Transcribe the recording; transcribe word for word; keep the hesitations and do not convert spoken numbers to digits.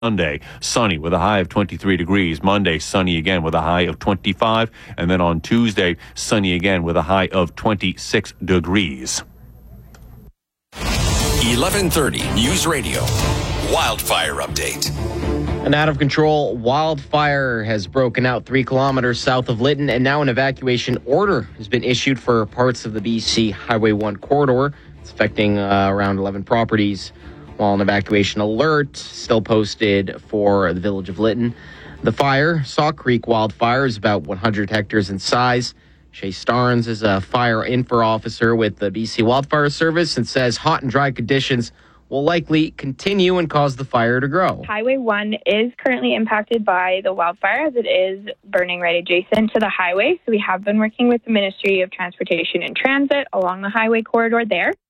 Sunday, sunny with a high of twenty-three degrees. Monday, sunny again with a high of twenty-five. And then on Tuesday, sunny again with a high of twenty-six degrees. eleven thirty News Radio. Wildfire update. An out-of-control wildfire has broken out three kilometers south of Lytton, and now an evacuation order has been issued for parts of the B C Highway one corridor. It's affecting uh, around eleven properties, while an evacuation alert still posted for the village of Lytton. The fire, Saw Creek wildfire, is about one hundred hectares in size. Shay Starnes is a fire info officer with the B C Wildfire Service and says hot and dry conditions will likely continue and cause the fire to grow. Highway one is currently impacted by the wildfire as it is burning right adjacent to the highway. So we have been working with the Ministry of Transportation and Transit along the highway corridor there.